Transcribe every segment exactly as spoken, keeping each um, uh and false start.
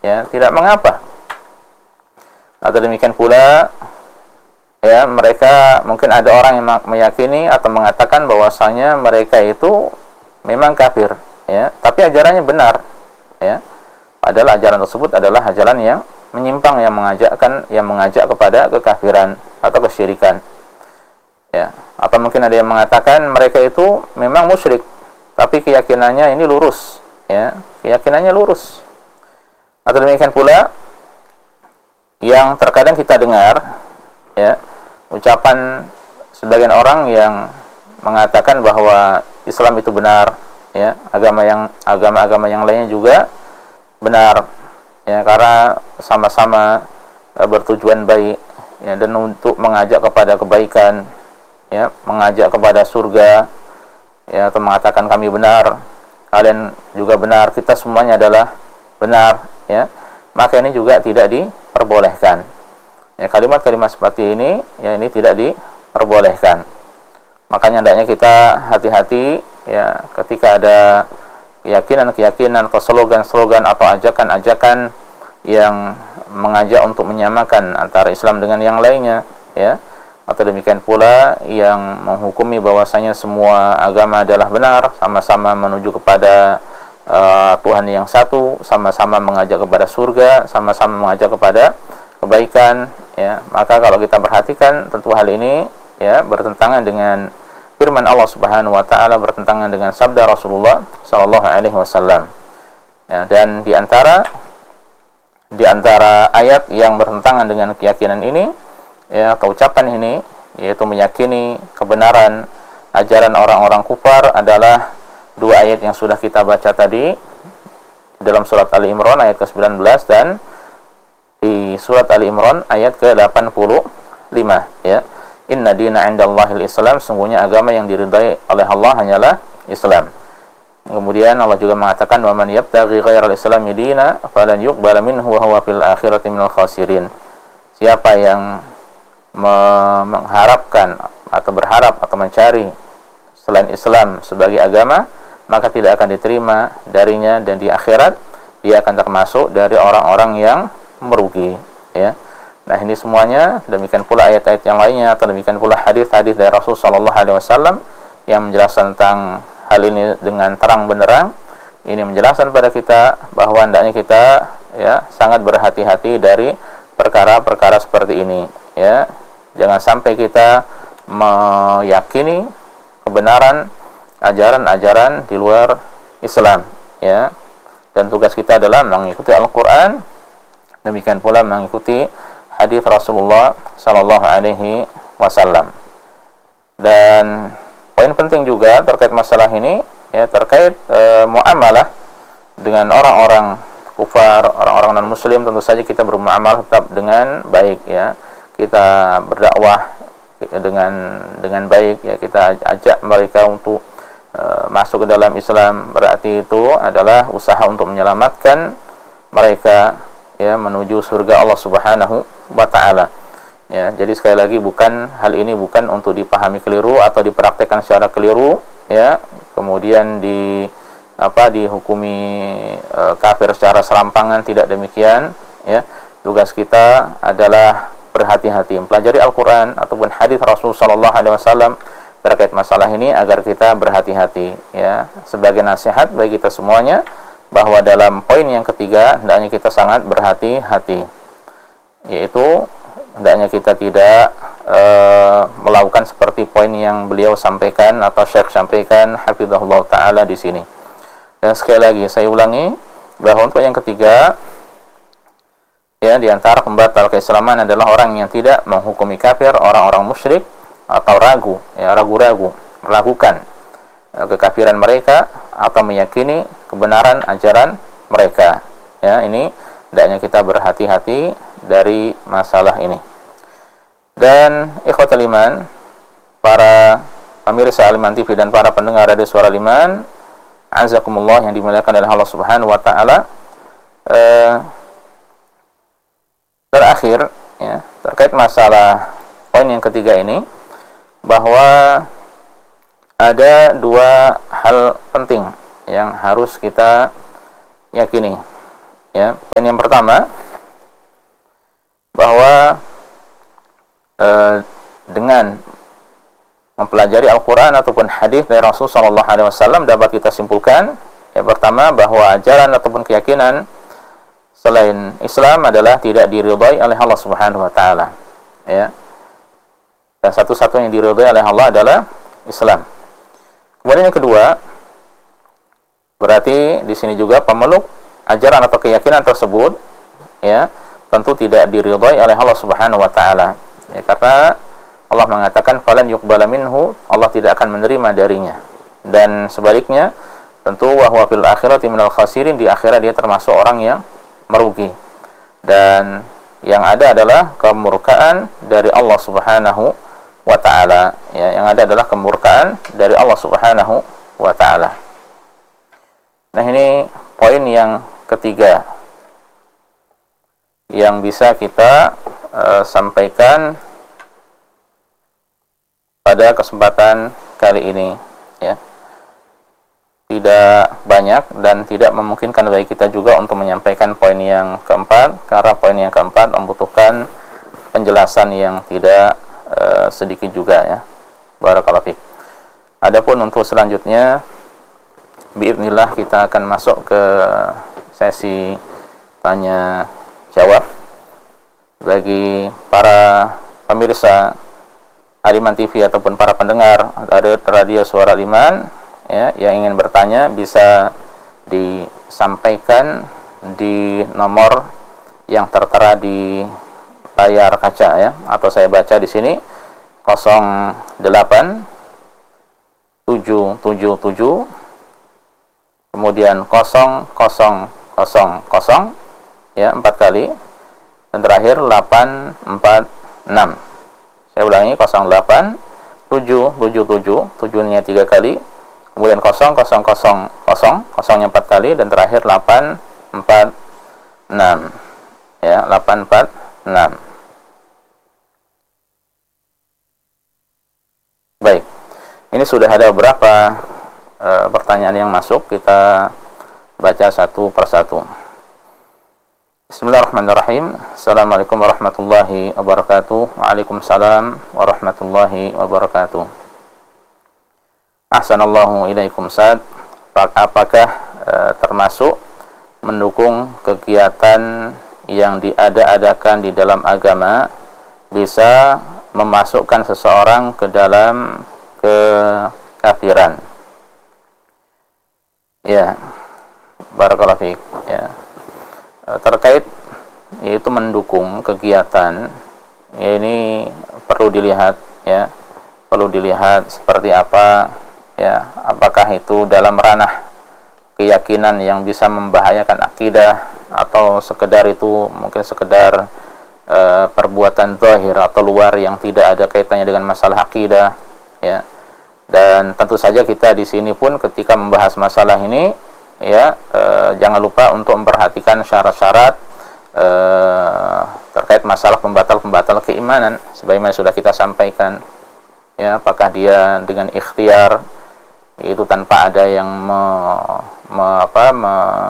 ya tidak mengapa. Atau demikian pula ya mereka, mungkin ada orang yang meyakini atau mengatakan bahwasanya mereka itu memang kafir, ya, tapi ajarannya benar, ya. Padahal ajaran tersebut adalah ajaran yang menyimpang, yang mengajakkan yang mengajak kepada kekafiran atau kesyirikan. Ya, atau mungkin ada yang mengatakan mereka itu memang musyrik, tapi keyakinannya ini lurus, ya, keyakinannya lurus. Atau demikian pula yang terkadang kita dengar, ya, ucapan sebagian orang yang mengatakan bahwa Islam itu benar, ya, agama yang agama-agama yang lainnya juga benar, ya, karena sama-sama bertujuan baik, ya, dan untuk mengajak kepada kebaikan, ya, mengajak kepada surga, ya, atau mengatakan kami benar, kalian juga benar, kita semuanya adalah benar, ya, maka ini juga tidak diperbolehkan. Ya, kalimat-kalimat seperti ini, ya, ini tidak diperbolehkan. Makanya hendaknya kita hati-hati, ya, ketika ada keyakinan-keyakinan atau slogan-slogan atau ajakan-ajakan yang mengajak untuk menyamakan antara Islam dengan yang lainnya, ya, atau demikian pula yang menghukumi bahwasanya semua agama adalah benar, sama-sama menuju kepada uh, Tuhan yang satu, sama-sama mengajak kepada surga, sama-sama mengajak kepada kebaikan, ya, maka kalau kita perhatikan tentu hal ini, ya, bertentangan dengan firman Allah Subhanahu wa taala, bertentangan dengan sabda Rasulullah sallallahu alaihi wasallam. Ya, dan di antara di antara ayat yang bertentangan dengan keyakinan ini, ya, atau ucapan ini, yaitu meyakini kebenaran ajaran orang-orang kufar, adalah dua ayat yang sudah kita baca tadi dalam surat Ali Imran ayat ke sembilan belas dan di surat Ali Imran ayat ke delapan puluh lima, ya. Inna dina 'indallahil Islam, sungguhnya agama yang diridai oleh Allah hanyalah Islam. Kemudian Allah juga mengatakan wa man yabtaghi ghairal islami dina falan yuqbala minhu wa huwa fil akhirati minal khasirin. Siapa yang mengharapkan atau berharap atau mencari selain Islam sebagai agama, maka tidak akan diterima darinya, dan di akhirat dia akan termasuk dari orang-orang yang merugi, ya. Nah, ini semuanya, demikian pula ayat-ayat yang lainnya, atau demikian pula hadis-hadis dari Rasul sallallahu alaihi wasallam yang menjelaskan tentang hal ini dengan terang benderang. Ini menjelaskan pada kita bahwa hendaknya kita, ya, sangat berhati-hati dari perkara-perkara seperti ini, ya. Jangan sampai kita meyakini kebenaran ajaran-ajaran di luar Islam, ya. Dan tugas kita adalah mengikuti Al-Qur'an, demikian pula mengikuti hadis Rasulullah sallallahu alaihi wasallam. Dan poin penting juga terkait masalah ini, ya, terkait e, muamalah dengan orang-orang kufar, orang-orang non muslim, tentu saja kita bermuamalah tetap dengan baik, ya. Kita berdakwah dengan dengan baik, ya, kita ajak mereka untuk e, masuk ke dalam Islam. Berarti itu adalah usaha untuk menyelamatkan mereka, ya, menuju surga Allah Subhanahu wa taala. Ya, jadi sekali lagi, bukan hal ini bukan untuk dipahami keliru atau dipraktekkan secara keliru, ya, kemudian di apa dihukumi e, kafir secara serampangan, tidak demikian, ya. Tugas kita adalah berhati-hati mempelajari Al-Qur'an ataupun hadis Rasul sallallahu alaihi wasallam terkait masalah ini agar kita berhati-hati, ya, sebagai nasihat bagi kita semuanya, bahwa dalam poin yang ketiga hendaknya kita sangat berhati-hati, yaitu hendaknya kita tidak e, melakukan seperti poin yang beliau sampaikan atau Syekh sampaikan hafizahullah taala di sini. Dan sekali lagi saya ulangi bahwa untuk yang ketiga, ya, di antara pembatal keislaman adalah orang yang tidak menghukumi kafir orang-orang musyrik atau ragu, ya, ragu-ragu melakukan kekafiran mereka atau meyakini kebenaran ajaran mereka, ya. Ini hendaknya kita berhati-hati dari masalah ini. Dan ikhwatul iman, para pemirsa Al-Iman T V dan para pendengar radio Suara Al-Iman, azakumullah yang dimuliakan oleh Allah Subhanahu wa taala, eh, terakhir, ya, terkait masalah poin yang ketiga ini, bahwa ada dua hal penting yang harus kita yakini, Ya, poin yang pertama bahwa eh, dengan mempelajari Al-Quran ataupun hadis dari Rasul Shallallahu Alaihi Wasallam dapat kita simpulkan yang pertama bahwa ajaran ataupun keyakinan selain Islam adalah tidak diridhai oleh Allah Subhanahu Wa Taala. Ya, dan satu-satunya yang diridhai oleh Allah adalah Islam. Kemudian yang kedua, berarti di sini juga pemeluk ajaran atau keyakinan tersebut, ya, tentu tidak diridhai oleh Allah Subhanahu Wa Taala. Ya, karena Allah mengatakan falan yuqbala minhu, Allah tidak akan menerima darinya. Dan sebaliknya, tentu wa huwa fil akhirati minal khasirin, di akhirat dia termasuk orang yang merugi. Dan yang ada adalah kemurkaan dari Allah Subhanahu wa Ta'ala. Ya, yang ada adalah kemurkaan dari Allah Subhanahu wa Ta'ala. Nah, ini poin yang ketiga yang bisa kita uh, sampaikan pada kesempatan kali ini, ya. Tidak banyak dan tidak memungkinkan bagi kita juga untuk menyampaikan poin yang keempat, karena poin yang keempat membutuhkan penjelasan yang tidak uh, sedikit juga, ya. Barakallahu fiik. Adapun untuk selanjutnya, biidznillah kita akan masuk ke sesi tanya jawab bagi para pemirsa Al-Iman T V ataupun para pendengar dari radio Suara Al-Iman, ya, yang ingin bertanya bisa disampaikan di nomor yang tertera di layar kaca, ya, atau saya baca di sini nol delapan tujuh tujuh tujuh kemudian nol nol nol nol, ya, empat kali, dan terakhir delapan empat enam. Saya ulangi, nol delapan tujuh tujuh tujuh, tujuh-nya tiga kali, kemudian nol nol nol nol, kosongnya empat kali, dan terakhir delapan empat enam, ya, delapan empat enam. Baik, ini sudah ada beberapa uh, pertanyaan yang masuk, kita baca satu persatu. Bismillahirrahmanirrahim. Assalamualaikum warahmatullahi wabarakatuh. Waalaikumsalam warahmatullahi wabarakatuh. Ahsanallahu ilaikum Ustaz. Apakah e, termasuk mendukung kegiatan yang diada-adakan di dalam agama bisa memasukkan seseorang ke dalam kekafiran? Ya, barakallahu fiik, ya. Terkait yaitu mendukung kegiatan, ya, ini perlu dilihat, ya, perlu dilihat seperti apa, ya, apakah itu dalam ranah keyakinan yang bisa membahayakan akidah atau sekedar itu mungkin sekedar e, perbuatan zahir atau luar yang tidak ada kaitannya dengan masalah akidah, ya. Dan tentu saja kita di sini pun ketika membahas masalah ini, ya, eh, jangan lupa untuk memperhatikan syarat-syarat eh, terkait masalah pembatal-pembatal keimanan sebagaimana sudah kita sampaikan, ya, apakah dia dengan ikhtiar, itu tanpa ada yang me, me, apa, me,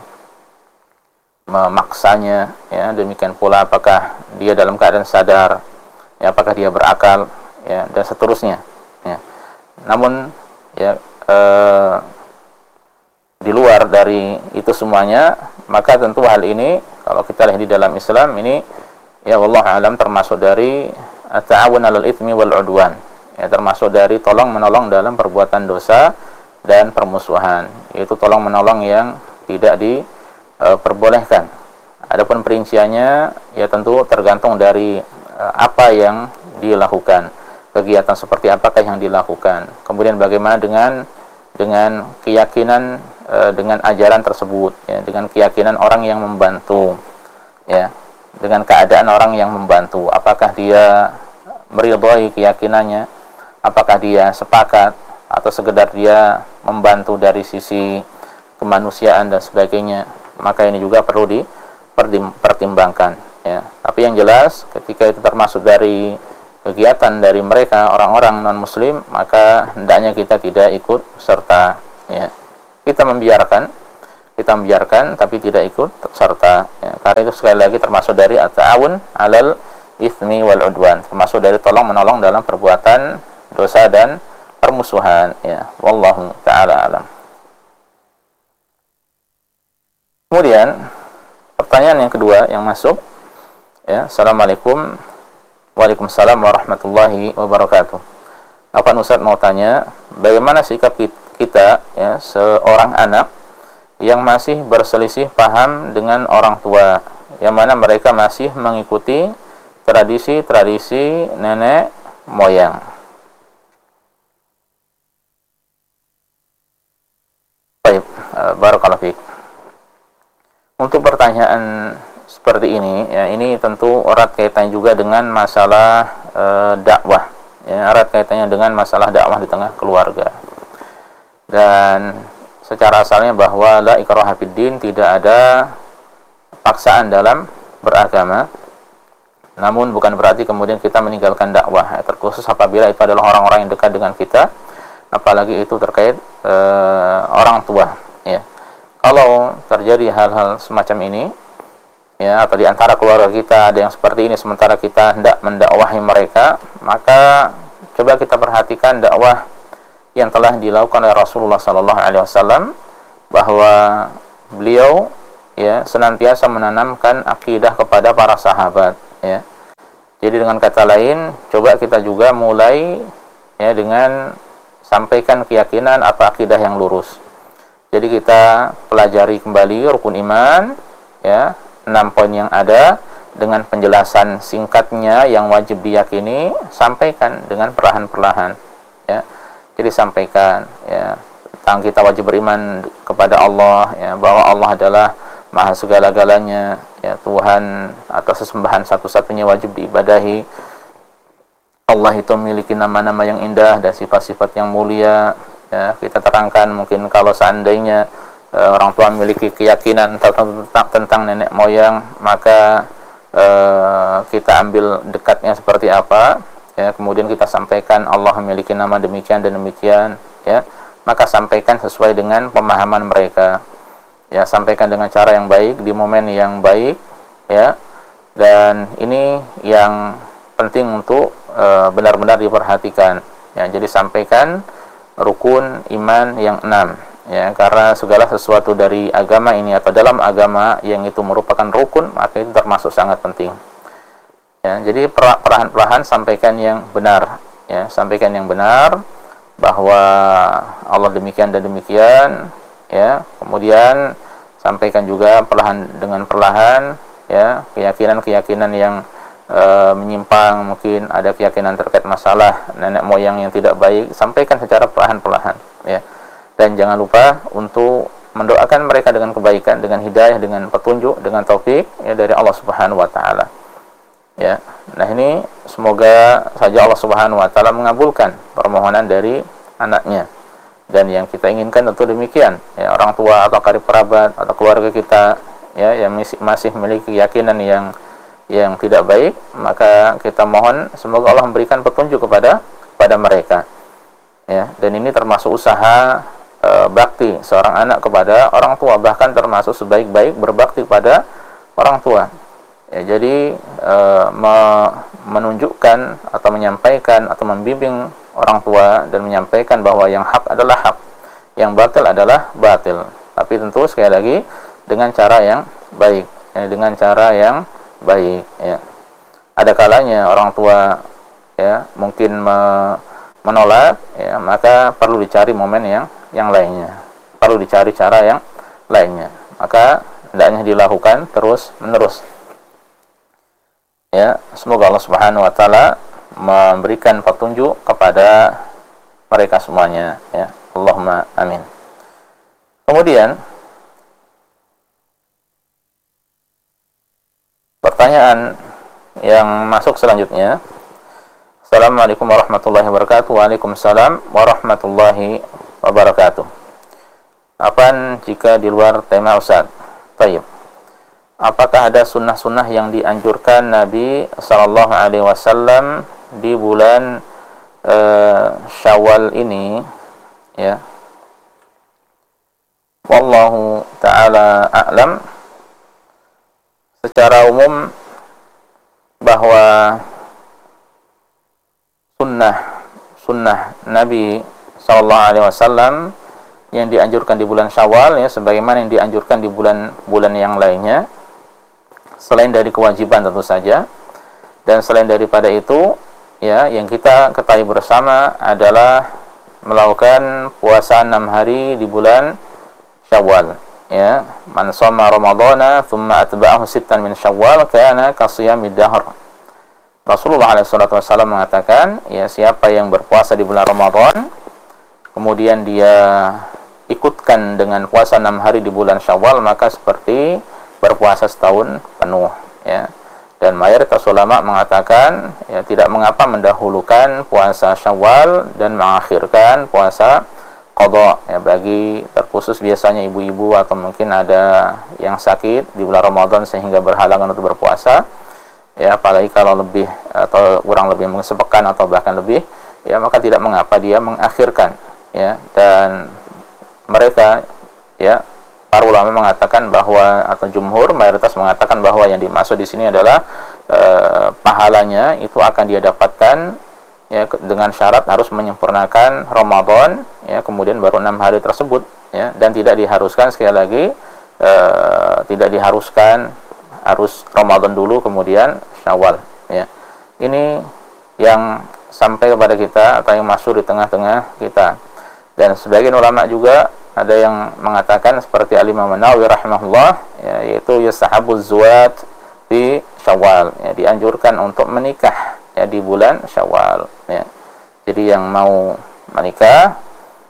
memaksanya, ya, demikian pula apakah dia dalam keadaan sadar, ya, apakah dia berakal, ya, dan seterusnya, ya. Namun, ya, eh, di luar dari itu semuanya, maka tentu hal ini kalau kita lihat di dalam Islam ini, ya, wallahu alam, termasuk dari at-ta'awun 'alal itsmi wal 'udwan, ya, termasuk dari tolong menolong dalam perbuatan dosa dan permusuhan, yaitu tolong menolong yang tidak diperbolehkan. Adapun perinciannya, ya, tentu tergantung dari e, apa yang dilakukan, kegiatan seperti apakah yang dilakukan, kemudian bagaimana dengan dengan keyakinan e, dengan ajaran tersebut, ya, dengan keyakinan orang yang membantu, ya, dengan keadaan orang yang membantu, apakah dia meridhai keyakinannya, apakah dia sepakat atau sekedar dia membantu dari sisi kemanusiaan dan sebagainya, maka ini juga perlu dipertimbangkan, ya. Tapi yang jelas ketika itu termasuk dari kegiatan dari mereka orang-orang non-muslim, maka hendaknya kita tidak ikut serta, ya. Kita membiarkan kita membiarkan tapi tidak ikut serta, ya. Karena itu sekali lagi termasuk dari at-ta'awun 'alal itsmi wal 'udwan, termasuk dari tolong menolong dalam perbuatan dosa dan permusuhan, ya. Wallahu taala alam. Kemudian pertanyaan yang kedua yang masuk, ya. Assalamualaikum. Waalaikumsalam warahmatullahi wabarakatuh. Apa Ustaz mau tanya, bagaimana sikap kita, ya, seorang anak yang masih berselisih paham dengan orang tua, yang mana mereka masih mengikuti tradisi-tradisi nenek moyang. Baik, barakallahu fiik. Untuk pertanyaan seperti ini, ya, ini tentu erat kaitannya juga dengan masalah e, dakwah, ya, erat kaitannya dengan masalah dakwah di tengah keluarga. Dan secara asalnya bahwa la ikraha fid din, tidak ada paksaan dalam beragama. Namun bukan berarti kemudian kita meninggalkan dakwah, ya, terkhusus apabila itu adalah orang-orang yang dekat dengan kita, apalagi itu terkait e, orang tua, ya. Kalau terjadi hal-hal semacam ini, ya, atau di antara keluarga kita ada yang seperti ini sementara kita hendak mendakwahi mereka, maka coba kita perhatikan dakwah yang telah dilakukan oleh Rasulullah sallallahu alaihi wasallam, bahwa beliau, ya, senantiasa menanamkan akidah kepada para sahabat, ya. Jadi dengan kata lain, coba kita juga mulai, ya, dengan sampaikan keyakinan atau akidah yang lurus. Jadi kita pelajari kembali rukun iman, ya, enam poin yang ada dengan penjelasan singkatnya yang wajib diyakini, sampaikan dengan perlahan-perlahan, ya. Jadi sampaikan, ya, tentang kita wajib beriman kepada Allah, ya, bahwa Allah adalah maha segala-galanya, ya, Tuhan atau sesembahan satu-satunya wajib diibadahi. Allah itu memiliki nama-nama yang indah dan sifat-sifat yang mulia, ya. Kita terangkan mungkin kalau seandainya e, orang tua memiliki keyakinan tentang, tentang nenek moyang, maka e, kita ambil dekatnya seperti apa, ya. Kemudian kita sampaikan Allah memiliki nama demikian dan demikian, ya. Maka sampaikan sesuai dengan pemahaman mereka, ya. Sampaikan dengan cara yang baik di momen yang baik, ya. Dan ini yang penting untuk benar-benar diperhatikan, ya. Jadi sampaikan rukun iman yang enam, ya, karena segala sesuatu dari agama ini atau dalam agama yang itu merupakan rukun, maka itu termasuk sangat penting, ya. Jadi perlahan-perlahan sampaikan yang benar, ya, sampaikan yang benar bahwa Allah demikian dan demikian, ya. Kemudian sampaikan juga perlahan dengan perlahan, ya, keyakinan-keyakinan yang e, menyimpang, mungkin ada keyakinan terkait masalah nenek moyang yang tidak baik, sampaikan secara perlahan-perlahan, ya. Dan jangan lupa untuk mendoakan mereka dengan kebaikan, dengan hidayah, dengan petunjuk, dengan taufik, ya, dari Allah Subhanahu wa taala, ya. Nah, ini semoga saja Allah Subhanahu wa taala mengabulkan permohonan dari anaknya. Dan yang kita inginkan tentu demikian, ya, orang tua atau karib kerabat atau keluarga kita, ya, yang masih memiliki keyakinan yang yang tidak baik, maka kita mohon semoga Allah memberikan petunjuk kepada kepada mereka, ya. Dan ini termasuk usaha e, bakti seorang anak kepada orang tua, bahkan termasuk sebaik-baik berbakti kepada orang tua, ya. Jadi e, me, menunjukkan atau menyampaikan atau membimbing orang tua dan menyampaikan bahwa yang hak adalah hak, yang batil adalah batil, tapi tentu sekali lagi dengan cara yang baik, ya, dengan cara yang baik, ya. Ada kalanya orang tua, ya, mungkin me, menolak, ya, maka perlu dicari momen yang yang lainnya, perlu dicari cara yang lainnya, maka hendaknya dilakukan terus menerus, ya. Semoga Allah Subhanahu wa taala memberikan petunjuk kepada mereka semuanya, ya. Allahumma amin. Kemudian pertanyaan yang masuk selanjutnya. Assalamualaikum warahmatullahi wabarakatuh. Waalaikumsalam warahmatullahi wabarakatuh. Apa jika di luar tema Ustaz? Baik. Apakah ada sunnah-sunnah yang dianjurkan Nabi sallallahu alaihi wasallam di bulan uh, Syawal ini, ya? Wallahu ta'ala a'lam. Secara umum bahwa sunnah sunnah Nabi sallallahu alaihi wasallam yang dianjurkan di bulan Syawal, ya, sebagaimana yang dianjurkan di bulan-bulan yang lainnya, selain dari kewajiban tentu saja, dan selain daripada itu, ya, yang kita ketahui bersama adalah melakukan puasa enam hari di bulan Syawal, ya. Man shoma ramadhana thumma atba'ahu sittan min Syawal kana kasiyamid dahr. Rasulullah alaihi salatu wasallam mengatakan, ya, siapa yang berpuasa di bulan Ramadan kemudian dia ikutkan dengan puasa enam hari di bulan Syawal, maka seperti berpuasa setahun penuh, ya. Dan mayoritas ulama mengatakan, ya, tidak mengapa mendahulukan puasa Syawal dan mengakhirkan puasa qadha, ya, bagi terkhusus biasanya ibu-ibu atau mungkin ada yang sakit di bulan Ramadan sehingga berhalangan untuk berpuasa, ya, apalagi kalau lebih atau kurang lebih sepekan atau bahkan lebih, ya, maka tidak mengapa dia mengakhirkan, ya. Dan mereka, ya, para ulama mengatakan bahwa, atau jumhur mayoritas mengatakan bahwa yang dimaksud di sini adalah e, pahalanya itu akan dia dapatkan, ya, dengan syarat harus menyempurnakan Ramadan, ya, kemudian baru enam hari tersebut, ya, dan tidak diharuskan, sekali lagi e, tidak diharuskan harus Ramadan dulu kemudian Syawal, ya. Ini yang sampai kepada kita atau yang masyhur di tengah-tengah kita. Dan sebagian ulama juga ada yang mengatakan seperti Al-Imam An-Nawawi rahimahullah, ya, yaitu yastahabbu zuwat di Syawal, ya, dianjurkan untuk menikah, ya, di bulan Syawal, ya. Jadi yang mau menikah,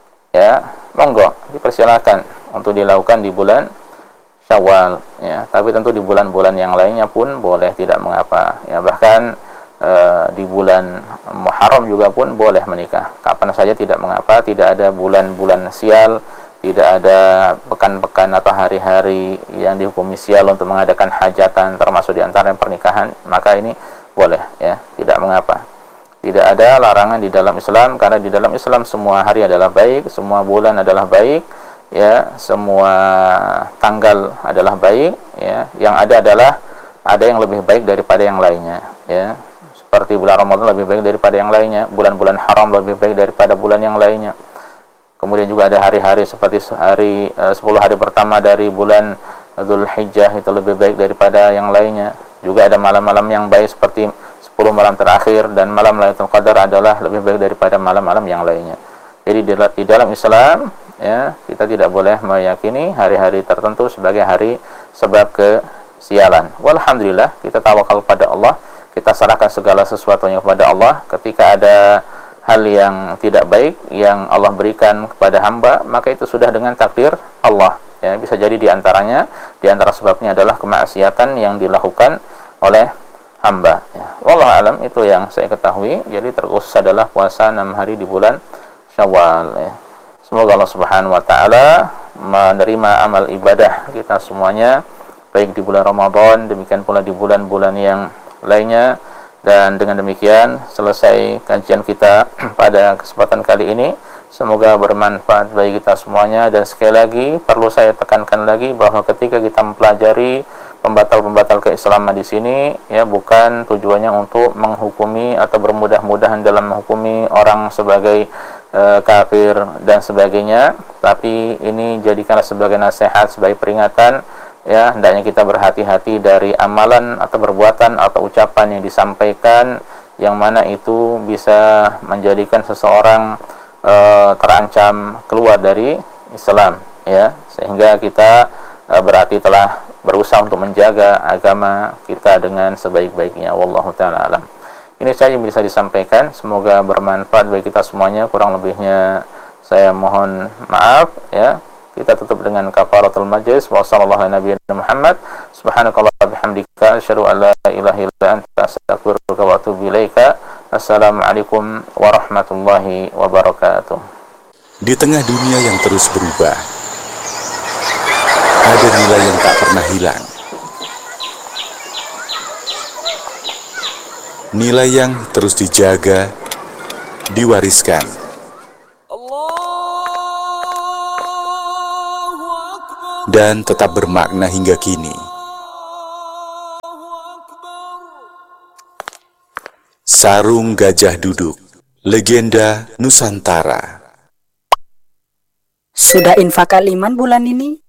ya, monggo dipersilakan untuk dilakukan di bulan Syawal, ya. Tapi tentu di bulan-bulan yang lainnya pun boleh, tidak mengapa, ya. Bahkan Uh, di bulan Muharram juga pun boleh menikah kapan saja, tidak mengapa. Tidak ada bulan-bulan sial, tidak ada pekan-pekan atau hari-hari yang dihukumi sial untuk mengadakan hajatan, termasuk di antara pernikahan, maka ini boleh, ya, tidak mengapa. Tidak ada larangan di dalam Islam, karena di dalam Islam semua hari adalah baik, semua bulan adalah baik, ya, semua tanggal adalah baik, ya. Yang ada adalah ada yang lebih baik daripada yang lainnya, ya. Seperti bulan Ramadan lebih baik daripada yang lainnya, bulan-bulan haram lebih baik daripada bulan yang lainnya. Kemudian juga ada hari-hari seperti hari uh, sepuluh hari pertama dari bulan Dzulhijjah itu lebih baik daripada yang lainnya. Juga ada malam-malam yang baik seperti sepuluh malam terakhir, dan malam Lailatul Qadar adalah lebih baik daripada malam-malam yang lainnya. Jadi di, di dalam Islam, ya, kita tidak boleh meyakini hari-hari tertentu sebagai hari sebab kesialan. Walhamdulillah, kita tawakal pada Allah. Kita serahkan segala sesuatunya kepada Allah. Ketika ada hal yang tidak baik yang Allah berikan kepada hamba, maka itu sudah dengan takdir Allah, ya. Bisa jadi diantaranya, diantara sebabnya adalah kemaksiatan yang dilakukan oleh hamba, ya. Wallahu alam, itu yang saya ketahui. Jadi terkhusus adalah puasa enam hari di bulan Syawal, ya. Semoga Allah Subhanahu wa taala menerima amal ibadah kita semuanya, baik di bulan Ramadan, demikian pula di bulan-bulan yang lainnya. Dan dengan demikian selesai kajian kita pada kesempatan kali ini. Semoga bermanfaat bagi kita semuanya. Dan sekali lagi perlu saya tekankan lagi bahwa ketika kita mempelajari pembatal-pembatal keislaman di sini, ya, bukan tujuannya untuk menghukumi atau bermudah-mudahan dalam menghukumi orang sebagai e, kafir dan sebagainya, tapi ini jadikanlah sebagai nasihat, sebagai peringatan, ya. Hendaknya kita berhati-hati dari amalan atau perbuatan atau ucapan yang disampaikan, yang mana itu bisa menjadikan seseorang e, terancam keluar dari Islam, ya. Sehingga kita e, berarti telah berusaha untuk menjaga agama kita dengan sebaik-baiknya. Wallahu ta'ala alam. Ini saja yang bisa disampaikan, semoga bermanfaat bagi kita semuanya. Kurang lebihnya saya mohon maaf, ya. Kita tutup dengan kafaratul majlis. Wa sallallahu ala nabiyina Muhammad. Subhanakallah bihamdika asyhadu an la ilaha illa anta astaghfiruka wa atubu ilaika. Assalamualaikum warahmatullahi wabarakatuh. Di tengah dunia yang terus berubah, ada nilai yang tak pernah hilang. Nilai yang terus dijaga, diwariskan. Allahu dan tetap bermakna hingga kini. Sarung Gajah Duduk, legenda Nusantara. Sudah infak kaliman bulan ini?